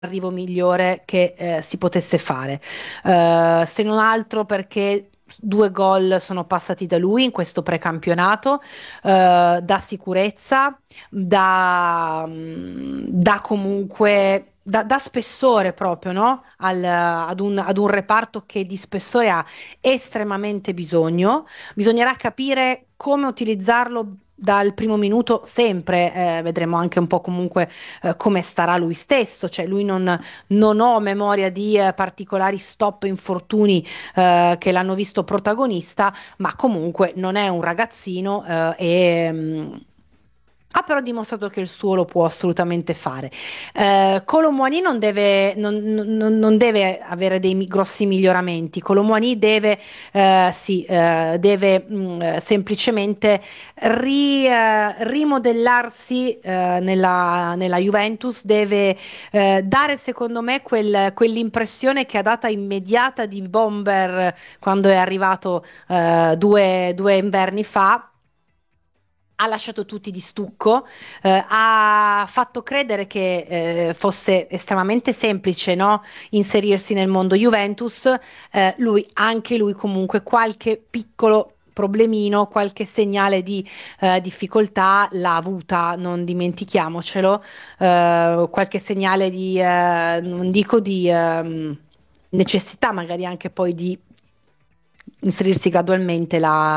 l'arrivo migliore che si potesse fare. Se non altro perché 2 gol sono passati da lui in questo precampionato, dà sicurezza, dà comunque. Dà spessore proprio, no? Ad un reparto che di spessore ha estremamente bisogno. Bisognerà capire come utilizzarlo dal primo minuto sempre, vedremo anche un po' comunque come starà lui stesso, cioè lui non ho memoria di particolari stop infortuni che l'hanno visto protagonista, ma comunque non è un ragazzino ha però dimostrato che il suo lo può assolutamente fare. Kolo Muani non deve avere grossi miglioramenti. Kolo Muani deve semplicemente rimodellarsi nella Juventus, deve dare secondo me quell'impressione che ha data immediata di bomber quando è arrivato due inverni fa. Ha lasciato tutti di stucco, ha fatto credere che fosse estremamente semplice, no? Inserirsi nel mondo Juventus. Anche lui comunque qualche piccolo problemino, qualche segnale di difficoltà l'ha avuta, non dimentichiamocelo. Qualche segnale non dico di necessità, magari anche poi di inserirsi gradualmente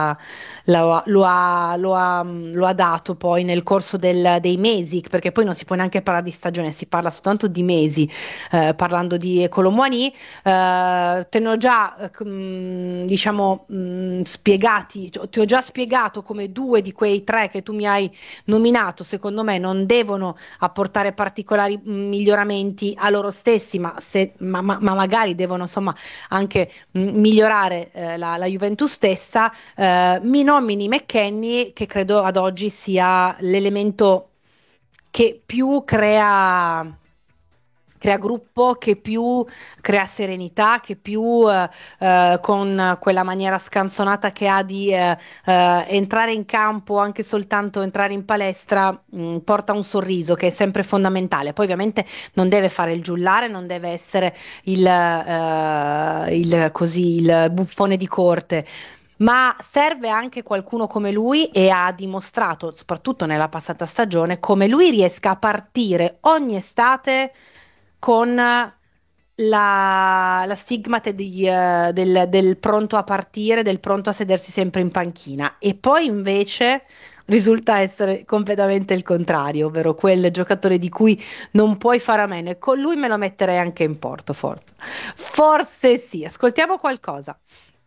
lo ha dato poi nel corso dei mesi, perché poi non si può neanche parlare di stagione, si parla soltanto di mesi, parlando di Kolo Muani. Te ne ho già, diciamo, spiegati, ti ho già spiegato come 2 di quei 3 che tu mi hai nominato, secondo me, non devono apportare particolari miglioramenti a loro stessi, ma magari devono, insomma, anche migliorare la Juventus stessa. Mi nomini McKennie, che credo ad oggi sia l'elemento che più crea gruppo, che più crea serenità, che più con quella maniera scanzonata che ha di entrare in campo, anche soltanto entrare in palestra, porta un sorriso che è sempre fondamentale. Poi ovviamente non deve fare il giullare, non deve essere il buffone di corte. Ma serve anche qualcuno come lui e ha dimostrato, soprattutto nella passata stagione, come lui riesca a partire ogni estate con la stigmate del pronto a partire, del pronto a sedersi sempre in panchina. E poi invece risulta essere completamente il contrario, ovvero quel giocatore di cui non puoi fare a meno. E con lui me lo metterei anche in porto, forse. Forse sì. Ascoltiamo qualcosa.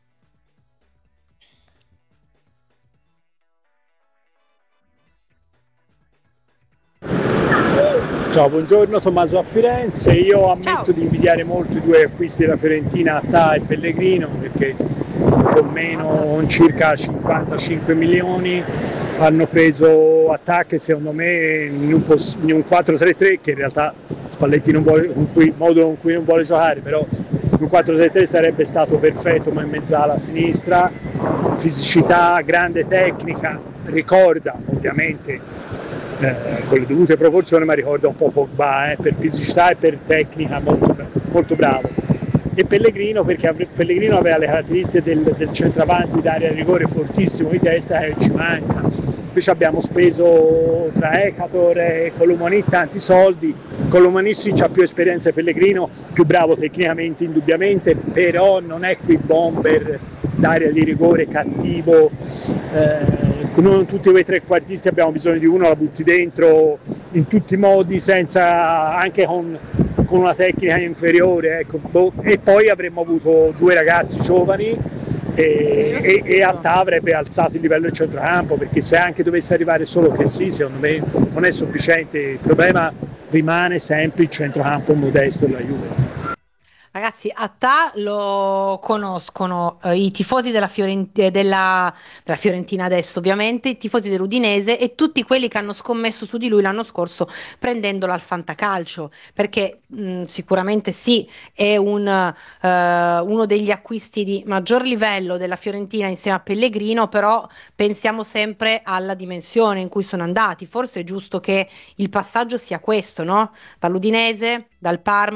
Ciao, buongiorno, Tommaso a Firenze. Io ammetto Ciao. di invidiare molto i 2 acquisti della Fiorentina, Attà e Pellegrino, perché con meno circa 55 milioni hanno preso Attà, che secondo me in un 4-3-3, che in realtà Spalletti non vuole, modo con cui non vuole giocare, però in un 4-3-3 sarebbe stato perfetto, ma in mezzala a sinistra, fisicità, grande tecnica, ricorda ovviamente con le dovute proporzioni, ma ricorda un po' Pogba, per fisicità e per tecnica molto, molto bravo. E Pellegrino, perché Pellegrino aveva le caratteristiche del centravanti d'area di rigore fortissimo di testa, che ci manca. Invece abbiamo speso tra Ekator e Colomani tanti soldi. Colomani sì, ha più esperienza, Pellegrino più bravo tecnicamente indubbiamente, però non è quel bomber d'area di rigore cattivo. Non tutti quei trequartisti abbiamo bisogno di uno, la butti dentro in tutti i modi, senza, anche con una tecnica inferiore, ecco. E poi avremmo avuto 2 ragazzi giovani e Attà avrebbe alzato il livello del centrocampo, perché se anche dovesse arrivare solo che sì, secondo me non è sufficiente. Il problema rimane sempre il centrocampo modesto della Juve. Ragazzi, Attà lo conoscono i tifosi della Fiorentina adesso, ovviamente, i tifosi dell'Udinese e tutti quelli che hanno scommesso su di lui l'anno scorso prendendolo al Fantacalcio, perché sicuramente sì, è uno degli acquisti di maggior livello della Fiorentina insieme a Pellegrino, però pensiamo sempre alla dimensione in cui sono andati. Forse è giusto che il passaggio sia questo, no? Dall'Udinese, dal Parma